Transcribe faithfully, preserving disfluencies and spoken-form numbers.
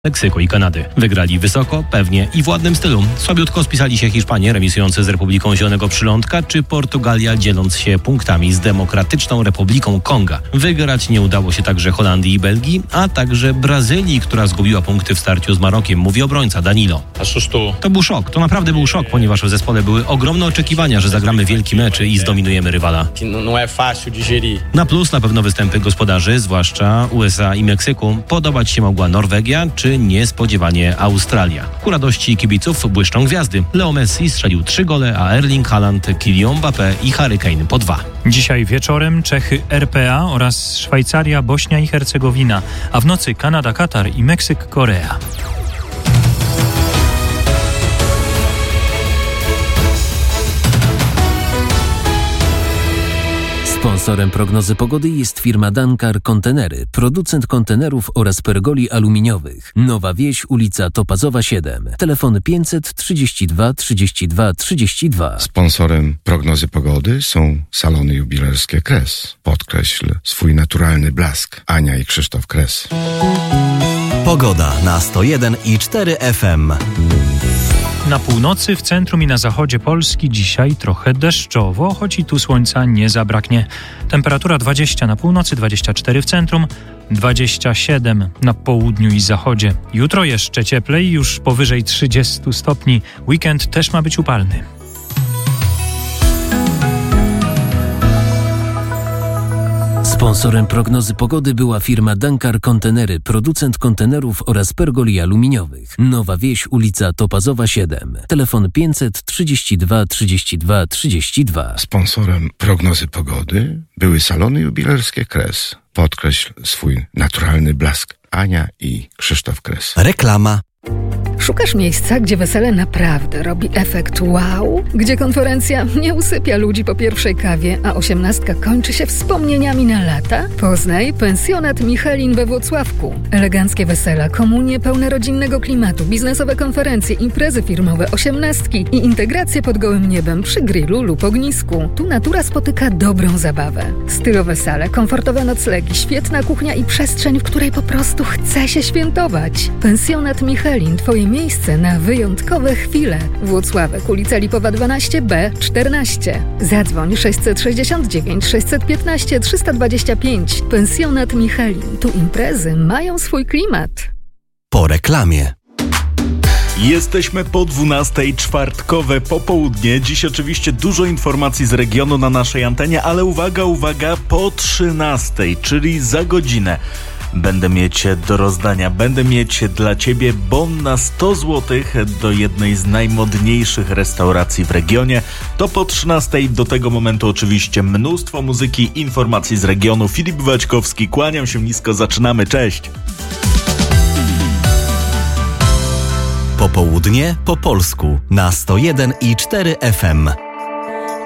Meksyku i Kanady. Wygrali wysoko, pewnie i w ładnym stylu. Słabiutko spisali się Hiszpanie, remisujący z Republiką Zielonego Przylądka, czy Portugalia, dzieląc się punktami z Demokratyczną Republiką Konga. Wygrać nie udało się także Holandii i Belgii, a także Brazylii, która zgubiła punkty w starciu z Marokiem, mówi obrońca Danilo. To był szok, to naprawdę był szok, ponieważ w zespole były ogromne oczekiwania, że zagramy wielki mecz i zdominujemy rywala. Na plus na pewno występy gospodarzy, zwłaszcza U S A i Meksyku. Podobać się mogła Norwegia, czy niespodziewanie Australia. Ku radości kibiców błyszczą gwiazdy. Leo Messi strzelił trzy gole, a Erling Haaland, Kylian Mbappé i Harry Kane po dwa. Dzisiaj wieczorem Czechy R P A oraz Szwajcaria, Bośnia i Hercegowina, a w nocy Kanada, Katar i Meksyk, Korea. Sponsorem prognozy pogody jest firma Dankar Kontenery, producent kontenerów oraz pergoli aluminiowych. Nowa Wieś, ulica Topazowa siedem. Telefon pięćset trzydzieści dwa trzydzieści dwa trzydzieści dwa. Sponsorem prognozy pogody są salony jubilerskie Kres. Podkreśl swój naturalny blask. Ania i Krzysztof Kres. Pogoda na sto jeden i cztery F M. Na północy, w centrum i na zachodzie Polski dzisiaj trochę deszczowo, choć i tu słońca nie zabraknie. Temperatura dwadzieścia na północy, dwadzieścia cztery w centrum, dwadzieścia siedem na południu i zachodzie. Jutro jeszcze cieplej, już powyżej trzydzieści stopni. Weekend też ma być upalny. Sponsorem prognozy pogody była firma Dankar Kontenery, producent kontenerów oraz pergoli aluminiowych. Nowa Wieś, ulica Topazowa siedem. Telefon pięćset trzydzieści dwa trzydzieści dwa trzydzieści dwa. Sponsorem prognozy pogody były salony jubilerskie Kres. Podkreśl swój naturalny blask. Ania i Krzysztof Kres. Reklama. Szukasz miejsca, gdzie wesele naprawdę robi efekt wow? Gdzie konferencja nie usypia ludzi po pierwszej kawie, a osiemnastka kończy się wspomnieniami na lata? Poznaj pensjonat Michelin we Włocławku. Eleganckie wesela, komunie pełne rodzinnego klimatu, biznesowe konferencje, imprezy firmowe, osiemnastki i integracje pod gołym niebem przy grillu lub ognisku. Tu natura spotyka dobrą zabawę. Stylowe sale, komfortowe noclegi, świetna kuchnia i przestrzeń, w której po prostu chce się świętować. Pensjonat Michelin, twoje miejsce na wyjątkowe chwile. Włocławek, ulica Lipowa dwanaście B czternaście. Zadzwoń sześćset sześćdziesiąt dziewięć sześćset piętnaście trzysta dwadzieścia pięć. Pensjonat Michelin. Tu imprezy mają swój klimat. Po reklamie. Jesteśmy po dwunastej, czwartkowe popołudnie. Dziś oczywiście dużo informacji z regionu na naszej antenie, ale uwaga, uwaga, po trzynastej, czyli za godzinę. Będę mieć do rozdania, będę mieć dla Ciebie bon na sto złotych do jednej z najmodniejszych restauracji w regionie. To po trzynastej, do tego momentu oczywiście mnóstwo muzyki, informacji z regionu. Filip Waćkowski, kłaniam się nisko, zaczynamy, cześć! Popołudnie po polsku na sto jeden i cztery F M.